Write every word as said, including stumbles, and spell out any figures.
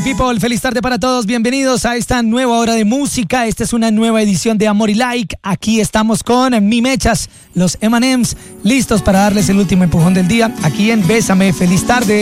People, feliz tarde para todos, bienvenidos a esta nueva hora de música. Esta es una nueva edición de Amor y Like. Aquí estamos con Mi Mechas, los eme and eme's, listos para darles el último empujón del día, aquí en Bésame. Feliz tarde.